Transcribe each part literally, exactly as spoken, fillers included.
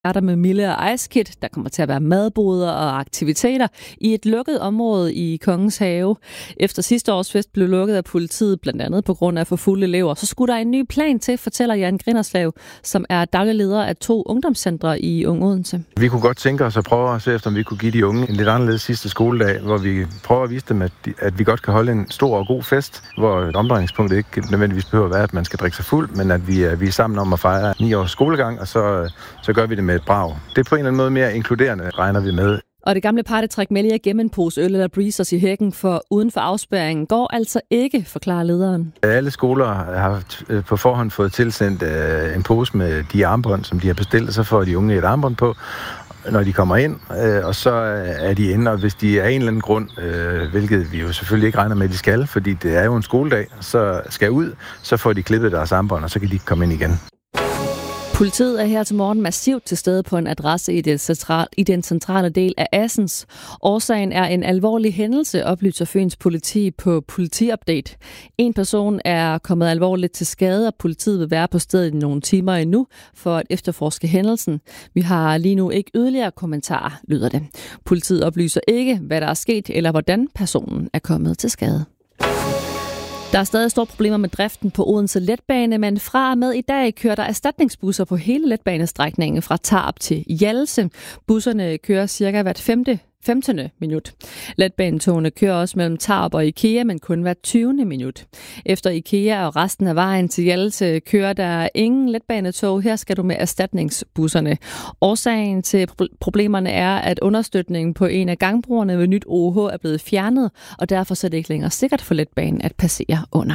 Er der med Mille og Ice Kid. Der kommer til at være madboder og aktiviteter i et lukket område i Kongens Have. Efter sidste års fest blev lukket af politiet, blandt andet på grund af for fulde elever, så skulle der en ny plan til, fortæller Jan Grinderslev, som er daglig leder af to ungdomscentre i Ung Odense. Vi kunne godt tænke os at prøve at se efter, om vi kunne give de unge en lidt anderledes sidste skoledag, hvor vi prøver at vise dem, at, de, at vi godt kan holde en stor og god fest, hvor omdrejningspunktet ikke nødvendigvis behøver at være, at man skal drikke sig fuld, men at vi er, vi er sammen om at fejre ni års skolegang, og så, så gør vi det med et brag. Det er på en eller anden måde mere inkluderende, regner vi med. Og det gamle partytræk med lige at gemme en pose øl eller breezers i hækken for uden for afspærringen går altså ikke, forklarer lederen. Alle skoler har på forhånd fået tilsendt en pose med de armbånd, som de har bestilt, og så får de unge et armbånd på, når de kommer ind, og så er de inde, og hvis de af en eller anden grund, hvilket vi jo selvfølgelig ikke regner med, at de skal, fordi det er jo en skoledag, så skal ud, så får de klippet deres armbånd, og så kan de komme ind igen. Politiet er her til morgen massivt til stede på en adresse i den, central, i den centrale del af Assens. Årsagen er en alvorlig hændelse, oplyser Fyns politi på Politiupdate. En person er kommet alvorligt til skade, og politiet vil være på stedet i nogle timer endnu for at efterforske hændelsen. Vi har lige nu ikke yderligere kommentarer, lyder det. Politiet oplyser ikke, hvad der er sket eller hvordan personen er kommet til skade. Der er stadig store problemer med driften på Odense Letbane, men fra og med i dag kører der erstatningsbusser på hele letbanestrækningen fra Tarup til Hjallese. Busserne kører cirka hvert femte femtende minut. Letbanetogene kører også mellem Tarup og IKEA, men kun hvert tyvende minut. Efter IKEA og resten af vejen til Hjallese kører der ingen letbanetog. Her skal du med erstatningsbusserne. Årsagen til problemerne er, at understøtningen på en af gangbroerne ved Nyt O H er blevet fjernet, og derfor så er det ikke længere sikkert for letbanen at passere under.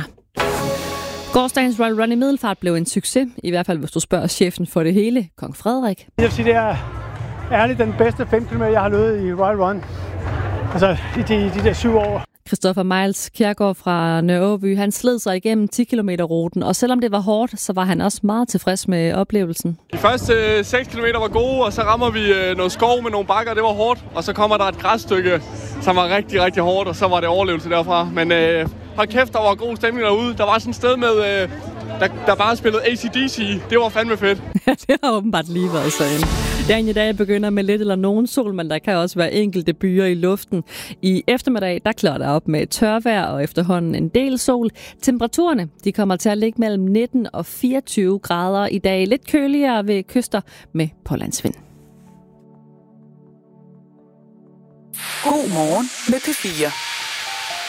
Gårsdagens Royal Run i Middelfart blev en succes, i hvert fald hvis du spørger chefen for det hele, Kong Frederik. Jeg vil sige, det er ærligt den bedste fem kilometer, jeg har løbet i Royal Run. Altså i de, de der syv år. Christoffer Miles Kjærgaard fra Nørreby, han sled sig igennem ti kilometer ruten, og selvom det var hårdt, så var han også meget tilfreds med oplevelsen. De første øh, seks kilometer var gode, og så rammer vi øh, noget skov med nogle bakker, det var hårdt, og så kommer der et græsstykke, som var rigtig, rigtig hårdt, og så var det overlevelse derfra. Men øh, hold kæft, der var god stemning derude. Der var sådan et sted med, øh, der, der bare spillede A C D C. Det var fandme fedt. Ja, det har åbenbart lige været sådan. Dagen i dag begynder med lidt eller nogen sol, men der kan også være enkelte byer i luften. I eftermiddag, der klarer der op med tørvejr og efterhånden en del sol. Temperaturerne, de kommer til at ligge mellem nitten og fireogtyve grader i dag. Lidt køligere ved kyster med pålandsvind. God morgen med P fire.